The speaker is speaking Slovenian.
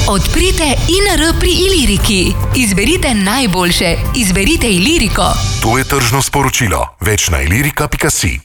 Odprite INR pri Iliriki. Izberite najboljše. Izberite Iliriko. To je tržno sporočilo. Več na ilirika.si.